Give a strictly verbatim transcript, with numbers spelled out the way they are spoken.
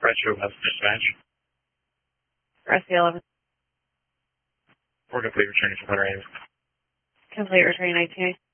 Retro West Dispatch. Rest the eleven. We're complete returning from Hunter Ames. Complete returning nineteen.